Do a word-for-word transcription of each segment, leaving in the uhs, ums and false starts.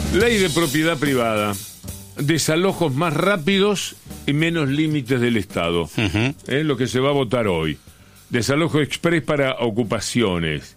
Ley de propiedad privada. Desalojos más rápidos y menos límites del Estado. Uh-huh. Es lo que se va a votar hoy. Desalojo express para ocupaciones.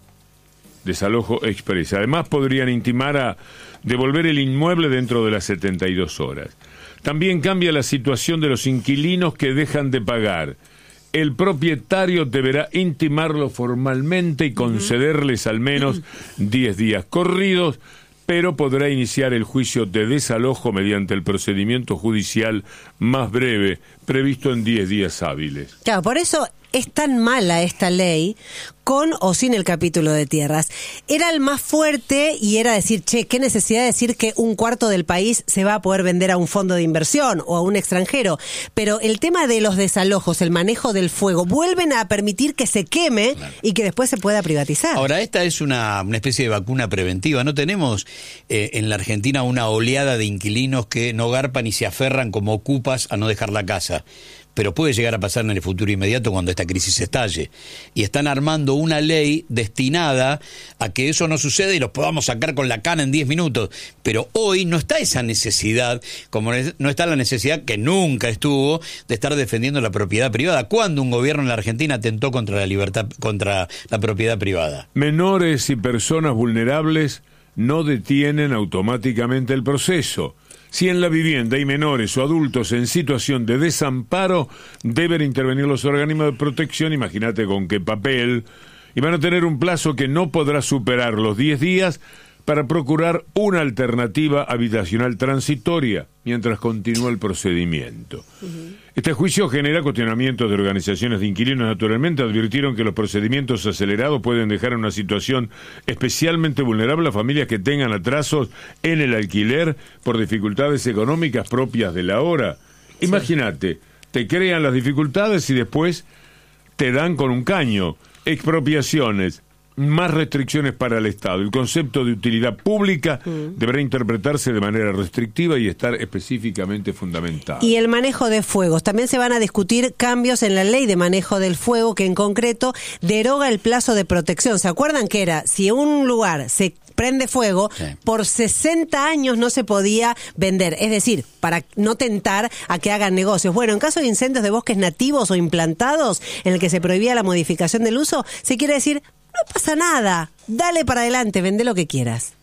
Desalojo express. Además podrían intimar a devolver el inmueble dentro de las setenta y dos horas. También cambia la situación de los inquilinos que dejan de pagar. El propietario deberá intimarlo formalmente y concederles al menos diez días corridos, pero podrá iniciar el juicio de desalojo mediante el procedimiento judicial más breve, previsto en diez días hábiles. Claro, por eso es tan mala esta ley, con o sin el capítulo de tierras. Era el más fuerte y era decir, che, qué necesidad de decir que un cuarto del país se va a poder vender a un fondo de inversión o a un extranjero. Pero el tema de los desalojos, el manejo del fuego, vuelven a permitir que se queme, claro, y que después se pueda privatizar. Ahora, esta es una, una especie de vacuna preventiva. No tenemos eh, en la Argentina una oleada de inquilinos que no garpan y se aferran como ocupas a no dejar la casa. Pero puede llegar a pasar en el futuro inmediato cuando esta crisis estalle. Y están armando una ley destinada a que eso no suceda y los podamos sacar con la cana en diez minutos. Pero hoy no está esa necesidad, como no está la necesidad que nunca estuvo de estar defendiendo la propiedad privada. ¿Cuándo un gobierno en la Argentina atentó contra la libertad, contra la propiedad privada? Menores y personas vulnerables no detienen automáticamente el proceso. Si en la vivienda hay menores o adultos en situación de desamparo, deben intervenir los organismos de protección, imagínate con qué papel, y van a tener un plazo que no podrá superar los diez días para procurar una alternativa habitacional transitoria mientras continúa el procedimiento. Uh-huh. Este juicio genera cuestionamientos de organizaciones de inquilinos. Naturalmente advirtieron que los procedimientos acelerados pueden dejar en una situación especialmente vulnerable a familias que tengan atrasos en el alquiler por dificultades económicas propias de la hora. Sí. Imagínate, te crean las dificultades y después te dan con un caño. Expropiaciones, más restricciones para el Estado. El concepto de utilidad pública mm. deberá interpretarse de manera restrictiva y estar específicamente fundamentado. Y el manejo de fuegos. También se van a discutir cambios en la ley de manejo del fuego que en concreto deroga el plazo de protección. ¿Se acuerdan que era, si un lugar se prende fuego, sí, por sesenta años no se podía vender? Es decir, para no tentar a que hagan negocios. Bueno, en caso de incendios de bosques nativos o implantados, en el que se prohibía la modificación del uso, se quiere decir, no pasa nada, dale para adelante, vende lo que quieras.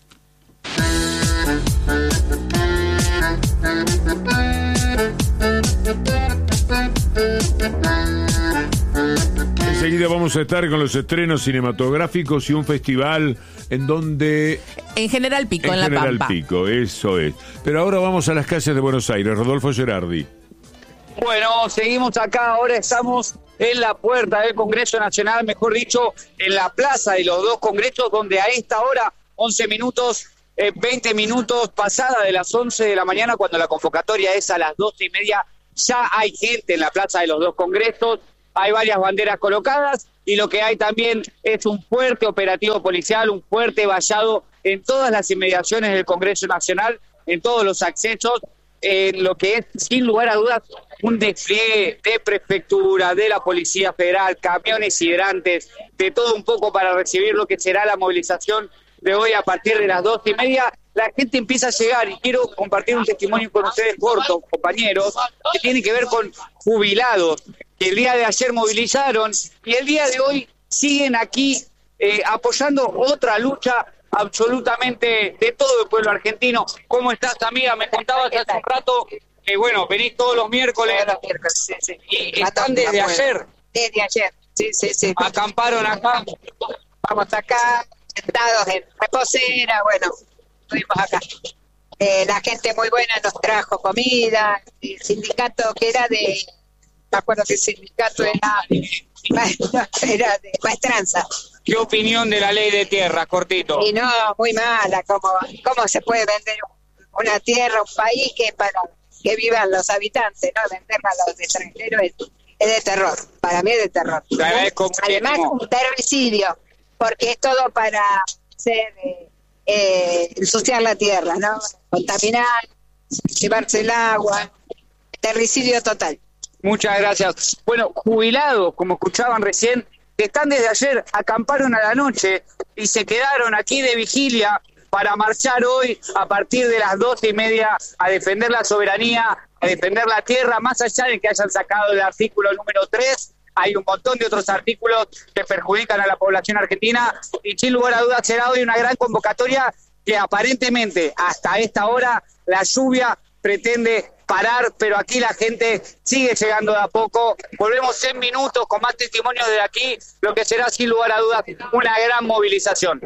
Enseguida vamos a estar con los estrenos cinematográficos y un festival en donde... En General Pico, en, en La General Pampa. Pico, eso es. Pero ahora vamos a las calles de Buenos Aires. Rodolfo Gerardi. Bueno, seguimos acá, ahora estamos en la puerta del Congreso Nacional, mejor dicho, en la plaza de los dos congresos, donde a esta hora, once minutos, eh, veinte minutos pasada de las once de la mañana, cuando la convocatoria es a las doce y media, ya hay gente en la plaza de los dos congresos, hay varias banderas colocadas, y lo que hay también es un fuerte operativo policial, un fuerte vallado en todas las inmediaciones del Congreso Nacional, en todos los accesos, en lo que es, sin lugar a dudas, un despliegue de prefectura, de la Policía Federal, camiones hidrantes, de todo un poco para recibir lo que será la movilización de hoy a partir de las doce y media. La gente empieza a llegar y quiero compartir un testimonio con ustedes corto, compañeros, que tiene que ver con jubilados, que el día de ayer movilizaron y el día de hoy siguen aquí eh, apoyando otra lucha absolutamente de todo el pueblo argentino. ¿Cómo estás, amiga? Me contabas hace un rato que, bueno, venís todos los miércoles. Todos los miércoles, sí, sí. Y están desde ayer. Desde ayer, sí, sí, sí. Acamparon acá. Vamos acá, sentados en reposera, bueno, estuvimos acá. Eh, la gente muy buena nos trajo comida, el sindicato que era de, me acuerdo que el sindicato era, era de maestranza. ¿Qué opinión de la ley de tierra, cortito? Y no, muy mala, ¿cómo, cómo se puede vender una tierra, un país que para que vivan los habitantes, no venderla a los extranjeros es, es de terror, para mí es de terror. Además un terricidio, porque es todo para hacer, eh, eh, ensuciar la tierra, ¿no? Contaminar, llevarse el agua, terricidio total. Muchas gracias. Bueno, jubilados, como escuchaban recién, que están desde ayer, acamparon a la noche y se quedaron aquí de vigilia para marchar hoy a partir de las doce y media a defender la soberanía, a defender la tierra, más allá de que hayan sacado el artículo número tres. Hay un montón de otros artículos que perjudican a la población argentina y sin lugar a dudas será hoy una gran convocatoria que aparentemente hasta esta hora la lluvia pretende parar, pero aquí la gente sigue llegando de a poco. Volvemos en minutos con más testimonios de aquí, lo que será sin lugar a dudas una gran movilización.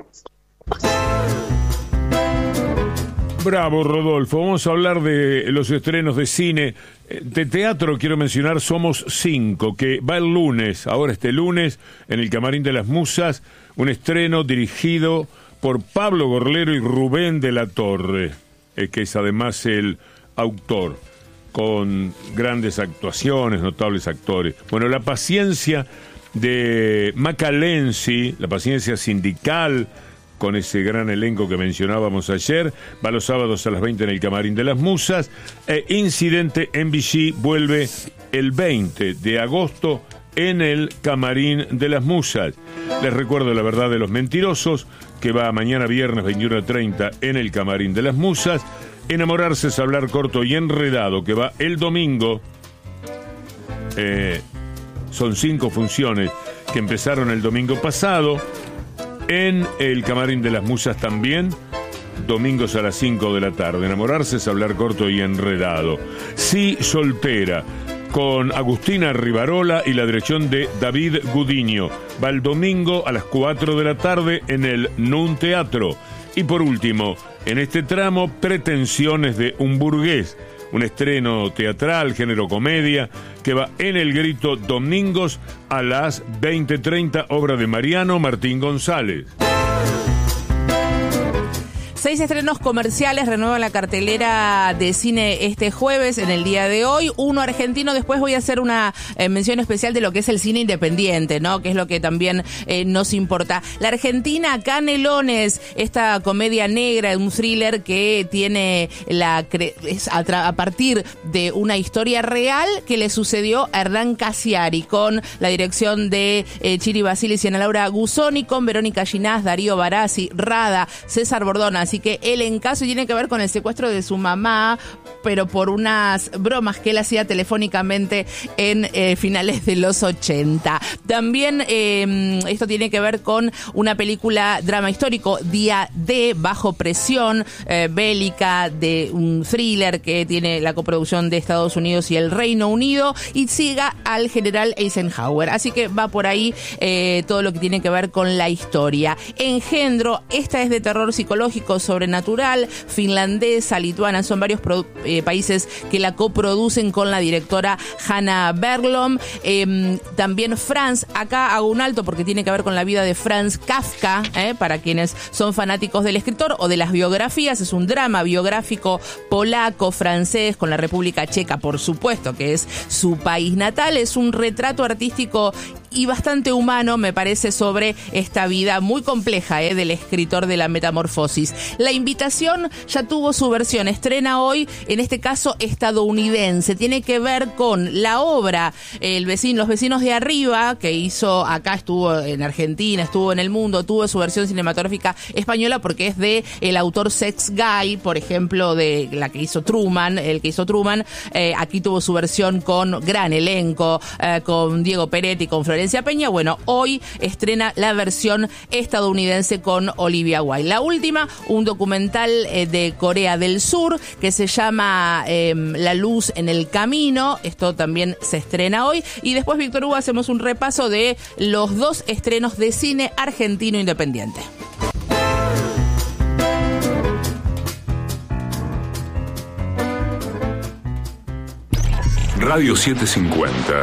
Bravo, Rodolfo. Vamos a hablar de los estrenos de cine. De teatro quiero mencionar Somos Cinco, que va el lunes, ahora este lunes, en el Camarín de las Musas, un estreno dirigido por Pablo Gorlero y Rubén de la Torre, eh, que es además el autor, con grandes actuaciones, notables actores. Bueno, la paciencia de Macalensi, la paciencia sindical, con ese gran elenco que mencionábamos ayer, va los sábados a las veinte en el Camarín de las Musas. E Incidente en Vichy vuelve el veinte de agosto en el Camarín de las Musas. Les recuerdo La Verdad de los Mentirosos, que va mañana viernes veintiuno treinta en el Camarín de las Musas. Enamorarse es hablar corto y enredado, que va el domingo. Eh, son cinco funciones que empezaron el domingo pasado. En el Camarín de las Musas también, domingos a las cinco de la tarde. Enamorarse es hablar corto y enredado. Sí, soltera, con Agustina Rivarola y la dirección de David Gudiño. Va el domingo a las cuatro de la tarde en el Nun Teatro. Y por último, en este tramo, Pretensiones de un burgués, un estreno teatral, género comedia, que va en El Grito domingos a las veinte treinta, obra de Mariano Martín González. Seis estrenos comerciales renuevan la cartelera de cine este jueves, en el día de hoy. Uno argentino, después voy a hacer una eh, mención especial de lo que es el cine independiente, ¿no? Que es lo que también eh, nos importa. La Argentina, Canelones, esta comedia negra, un thriller que tiene la es a, a partir de una historia real que le sucedió a Hernán Casiari, con la dirección de eh, Chiri Basilis y Ana Laura Gusoni, con Verónica Ginás, Darío Barassi, Rada, César Bordona. Así que el encaso tiene que ver con el secuestro de su mamá, pero por unas bromas que él hacía telefónicamente en eh, finales de los ochenta. También eh, esto tiene que ver con una película drama histórico, Día D, Bajo Presión, eh, bélica, de un thriller que tiene la coproducción de Estados Unidos y el Reino Unido, y siga al general Eisenhower. Así que va por ahí eh, todo lo que tiene que ver con la historia. Engendro, esta es de terror psicológico sobrenatural, finlandesa, lituana, son varios pro, eh, países que la coproducen con la directora Hanna Berglom. Eh, también Franz, acá hago un alto porque tiene que ver con la vida de Franz Kafka, eh, para quienes son fanáticos del escritor o de las biografías. Es un drama biográfico polaco-francés con la República Checa, por supuesto, que es su país natal. Es un retrato artístico y bastante humano, me parece, sobre esta vida muy compleja eh, del escritor de la Metamorfosis. La Invitación ya tuvo su versión, estrena hoy, en este caso estadounidense. Tiene que ver con la obra el vecino, Los Vecinos de Arriba, que hizo acá, estuvo en Argentina, estuvo en el mundo, tuvo su versión cinematográfica española porque es de el autor Sex Guy, por ejemplo, de la que hizo Truman, el que hizo Truman. Eh, aquí tuvo su versión con gran elenco, eh, con Diego Peretti, con Florencia Peña. Bueno, hoy estrena la versión estadounidense con Olivia Wilde. La última, un documental eh, de Corea del Sur que se llama eh, La Luz en el Camino. Esto también se estrena hoy. Y después, Víctor Hugo, hacemos un repaso de los dos estrenos de cine argentino independiente. Radio setecientos cincuenta.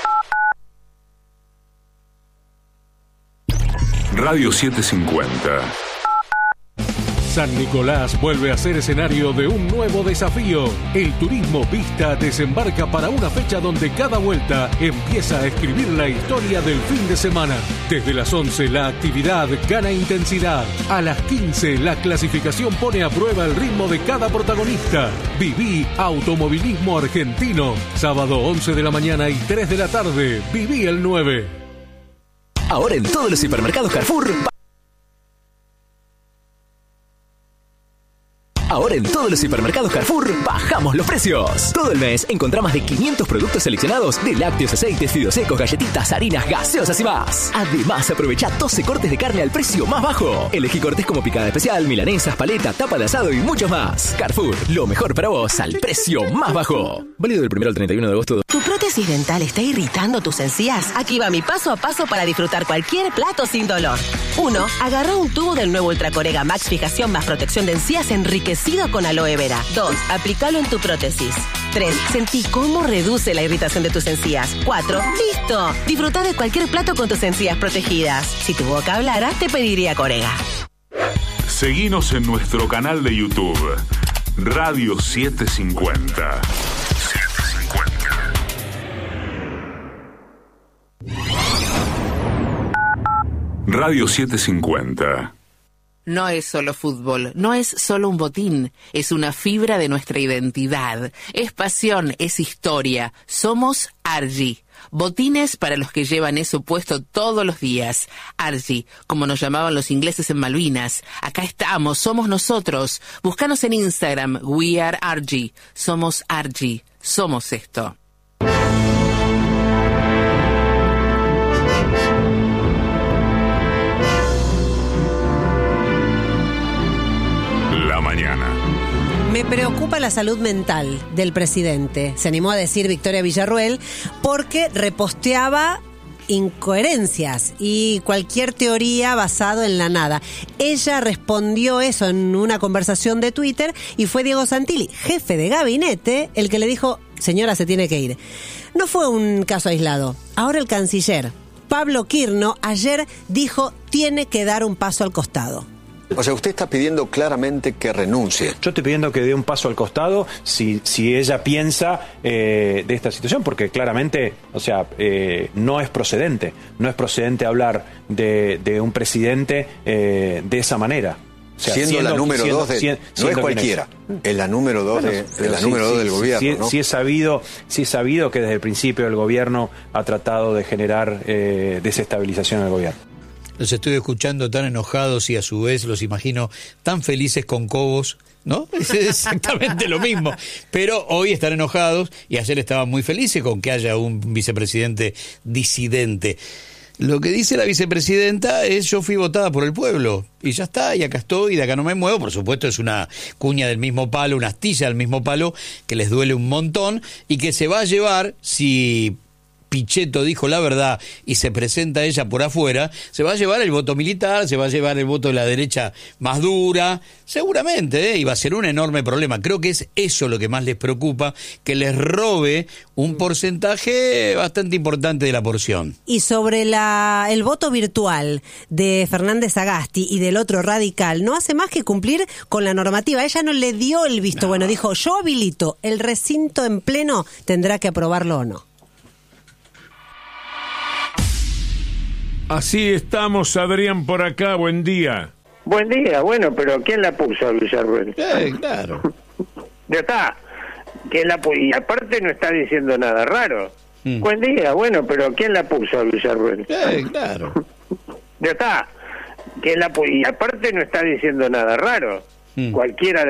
Radio setecientos cincuenta. San Nicolás vuelve a ser escenario de un nuevo desafío. El turismo Vista desembarca para una fecha donde cada vuelta empieza a escribir la historia del fin de semana. Desde las once la actividad gana intensidad. A las quince la clasificación pone a prueba el ritmo de cada protagonista. Viví Automovilismo Argentino. Sábado once de la mañana y tres de la tarde. Viví el nueve. Ahora en todos los hipermercados Carrefour. Ahora en todos los supermercados Carrefour bajamos los precios. Todo el mes encontrá más de quinientos productos seleccionados de lácteos, aceites, fideos secos, galletitas, harinas, gaseosas y más. Además, aprovecha doce cortes de carne al precio más bajo. Elegí cortes como picada especial, milanesas, paleta, tapa de asado y mucho más. Carrefour, lo mejor para vos al precio más bajo. Válido del primero al treinta y uno de agosto. ¿Tu prótesis dental está irritando tus encías? Aquí va mi paso a paso para disfrutar cualquier plato sin dolor. uno. Agarrá un tubo del nuevo Ultracorega Max Fijación más protección de encías enriquecido con aloe vera. dos. Aplicalo en tu prótesis. tres. Sentí cómo reduce la irritación de tus encías. cuatro. ¡Listo! Disfruta de cualquier plato con tus encías protegidas. Si tu boca hablara, te pediría Corega. Seguinos en nuestro canal de YouTube, Radio setecientos cincuenta. Radio setecientos cincuenta. No es solo fútbol, no es solo un botín, es una fibra de nuestra identidad, es pasión, es historia. Somos Argy. Botines para los que llevan eso puesto todos los días. Argy, como nos llamaban los ingleses en Malvinas. Acá estamos, somos nosotros. Búscanos en Instagram, We Are Argy. Somos Argy, somos esto. La mañana. Me preocupa la salud mental del presidente, se animó a decir Victoria Villarruel, porque reposteaba incoherencias y cualquier teoría basado en la nada. Ella respondió eso en una conversación de Twitter y fue Diego Santilli, jefe de gabinete, el que le dijo, señora, se tiene que ir. No fue un caso aislado. Ahora el canciller, Pablo Quirno, ayer dijo, tiene que dar un paso al costado. O sea, usted está pidiendo claramente que renuncie. Yo estoy pidiendo que dé un paso al costado si, si ella piensa eh, de esta situación, porque claramente, o sea, eh, no es procedente. No es procedente hablar de, de un presidente eh, de esa manera. O sea, siendo, siendo la número siendo, dos de, siendo, no es cualquiera, es. es la número dos bueno, de, de la sí, número sí, dos del sí, gobierno, sí, ¿no? Sí es sabido, sí es sabido que desde el principio el gobierno ha tratado de generar eh, desestabilización en el gobierno. Los estoy escuchando tan enojados y a su vez los imagino tan felices con Cobos, ¿no? Es exactamente lo mismo. Pero hoy están enojados y ayer estaban muy felices con que haya un vicepresidente disidente. Lo que dice la vicepresidenta es: yo fui votada por el pueblo y ya está, y acá estoy, y de acá no me muevo. Por supuesto es una cuña del mismo palo, una astilla del mismo palo que les duele un montón y que se va a llevar, si Pichetto dijo la verdad y se presenta ella por afuera, se va a llevar el voto militar, se va a llevar el voto de la derecha más dura, seguramente, ¿eh? Y va a ser un enorme problema. Creo que es eso lo que más les preocupa, que les robe un porcentaje bastante importante de la porción. Y sobre la el voto virtual de Fernández Sagasti y del otro radical, no hace más que cumplir con la normativa. Ella no le dio el visto no. bueno, dijo, yo habilito, el recinto en pleno tendrá que aprobarlo o no. Así estamos, Adrián, por acá, buen día. Buen día, bueno, pero ¿quién la puso a Villarruel? Eh, claro. Ya está, ¿quién la puso? Y aparte no está diciendo nada raro. Mm. Buen día, bueno, pero ¿quién la puso a Villarruel? Eh, claro. Ya está, ¿quién la puso? Y aparte no está diciendo nada raro. Mm. Cualquiera de